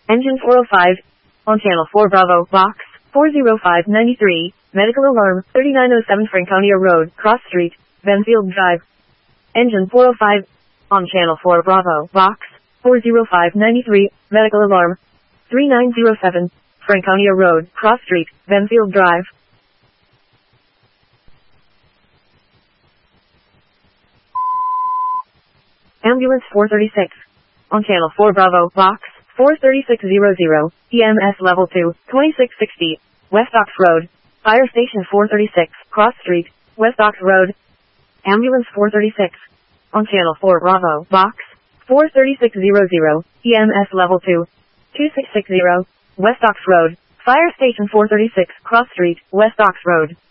Engine 405. On Channel 4 Bravo, Box 40593. Medical alarm, 3907 Franconia Road, Cross Street, Benfield Drive. Engine 405. On Channel 4 Bravo, Box 40593. Medical alarm, 3907 Franconia Road, Cross Street, Benfield Drive. Ambulance 436. On Channel 4 Bravo, Box 43600. EMS Level 2, 2660. West Ox Road. Fire Station 436, Cross Street, West Ox Road. Ambulance 436. On Channel 4 Bravo, Box 43600. EMS Level 2, 2660. West Ox Road. Fire Station 436, Cross Street, West Ox Road.